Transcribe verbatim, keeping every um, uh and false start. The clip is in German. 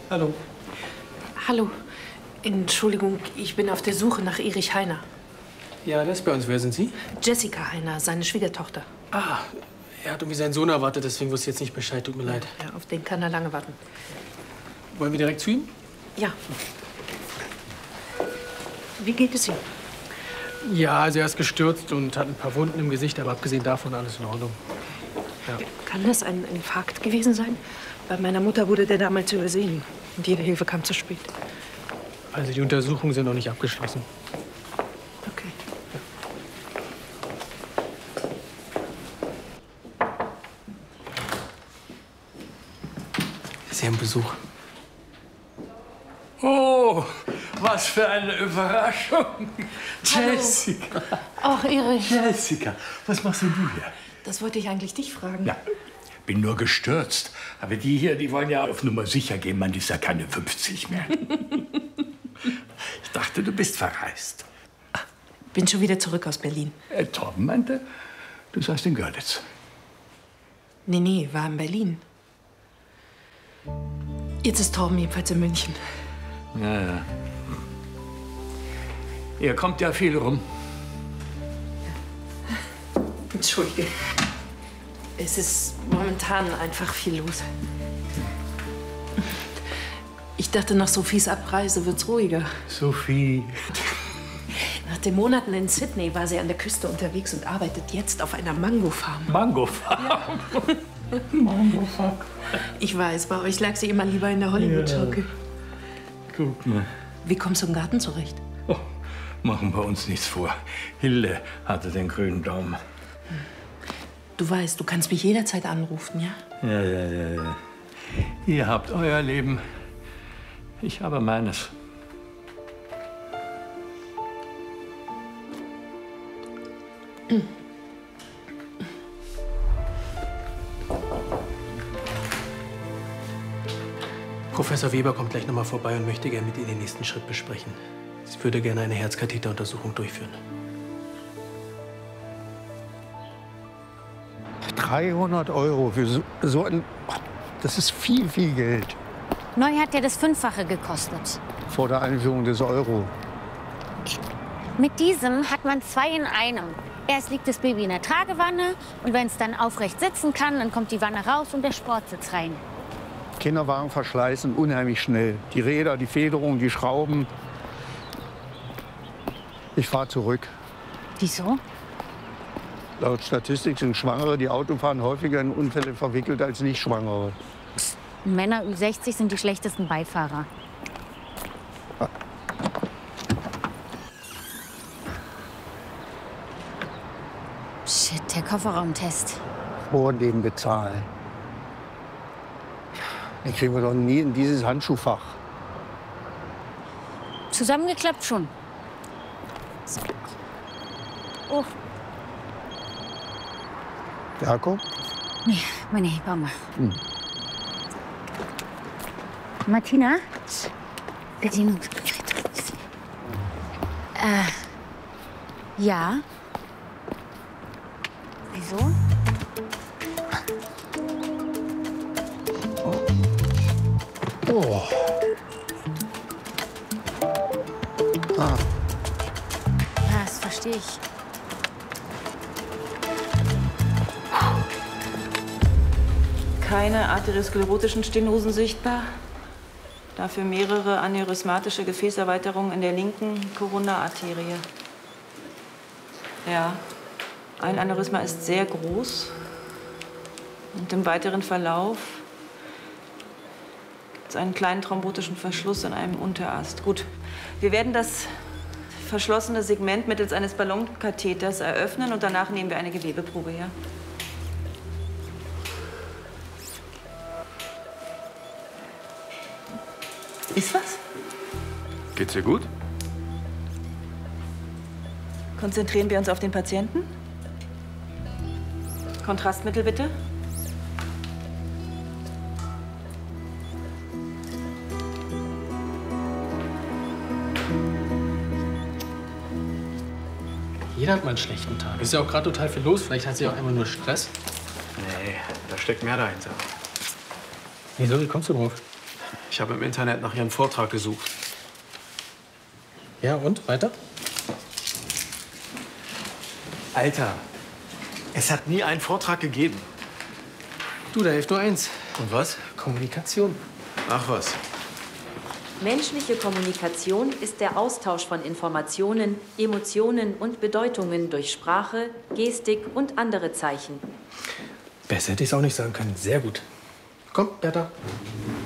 Hallo. Hallo. Entschuldigung, ich bin auf der Suche nach Erich Heiner. Ja, der ist bei uns. Wer sind Sie? Jessica Heiner, seine Schwiegertochter. Ah, er hat irgendwie seinen Sohn erwartet, deswegen wusste ich jetzt nicht Bescheid. Tut mir leid. Ja, auf den kann er lange warten. Wollen wir direkt zu ihm? Ja. Wie geht es ihm? Ja, also er ist gestürzt und hat ein paar Wunden im Gesicht, aber abgesehen davon alles in Ordnung. Ja. Kann das ein Infarkt gewesen sein? Bei meiner Mutter wurde der damals übersehen und jede Hilfe kam zu spät. Also die Untersuchungen sind noch nicht abgeschlossen. Okay. Sie haben Besuch. Oh, was für eine Überraschung. Jessica. Ach, Erich. Jessica, was machst denn du hier? Das wollte ich eigentlich dich fragen. Ja, bin nur gestürzt. Aber die hier, die wollen ja auf Nummer sicher gehen. Man ist ja keine fünfzig mehr. Ich dachte, du bist verreist. Bin schon wieder zurück aus Berlin. Äh, Torben meinte, du seist in Görlitz. Nee, nee, war in Berlin. Jetzt ist Torben jedenfalls in München. Ja, ja. Ihr kommt ja viel rum. Entschuldige. Es ist momentan einfach viel los. Ich dachte, nach Sophies Abreise wird's ruhiger. Sophie. Nach den Monaten in Sydney war sie an der Küste unterwegs und arbeitet jetzt auf einer Mangofarm. Mangofarm? Ja. Mangofarm. Ich weiß, bei euch lag sie immer lieber in der Hollywood-Schaukel. Ja. Guck mal. Wie kommst du im Garten zurecht? Oh, machen wir uns nichts vor. Hilde hatte den grünen Daumen. Du weißt, du kannst mich jederzeit anrufen, ja? Ja, ja, ja, ja. Ihr habt euer Leben. Ich habe meines. Professor Weber kommt gleich noch mal vorbei und möchte gerne mit Ihnen den nächsten Schritt besprechen. Sie würde gerne eine Herzkatheteruntersuchung durchführen. dreihundert Euro für so, so ein... Das ist viel, viel Geld. Neu hat ja das Fünffache gekostet. Vor der Einführung des Euro. Mit diesem hat man zwei in einem. Erst liegt das Baby in der Tragewanne und wenn es dann aufrecht sitzen kann, dann kommt die Wanne raus und der Sportsitz rein. Kinderwagen verschleißen unheimlich schnell. Die Räder, die Federung, die Schrauben. Ich fahre zurück. Wieso? Laut Statistik sind Schwangere, die Auto fahren, häufiger in Unfälle verwickelt als Nicht-Schwangere. Psst. Männer Ü sechzig sind die schlechtesten Beifahrer. Ah. Shit, der Kofferraumtest. Vor dem bezahlen. Den kriegen wir doch nie in dieses Handschuhfach. Zusammengeklappt schon. Oh. Jakob? Nee, meine Hebamme. Hm. Martina? Bedienung. Äh, ja. Wieso? Oh. Ah. Ja, das verstehe ich. Keine arteriosklerotischen Stenosen sichtbar. Dafür mehrere aneurysmatische Gefäßerweiterungen in der linken Corona-Arterie. Ja, ein Aneurysma ist sehr groß. Und im weiteren Verlauf gibt es einen kleinen thrombotischen Verschluss in einem Unterast. Gut, wir werden das verschlossene Segment mittels eines Ballonkatheters eröffnen und danach nehmen wir eine Gewebeprobe her. Ist was? Geht's dir gut? Konzentrieren wir uns auf den Patienten. Kontrastmittel bitte. Jeder hat mal einen schlechten Tag. Ist ja auch gerade total viel los. Vielleicht hat sie auch einfach nur Stress. Nee, da steckt mehr dahinter. Wieso? Wie kommst du drauf? Ich habe im Internet nach Ihrem Vortrag gesucht. Ja, und? Weiter? Alter, es hat nie einen Vortrag gegeben. Du, da hilft nur eins. Und was? Kommunikation. Ach was. Menschliche Kommunikation ist der Austausch von Informationen, Emotionen und Bedeutungen durch Sprache, Gestik und andere Zeichen. Besser hätte ich es auch nicht sagen können. Sehr gut. Komm, Bertha.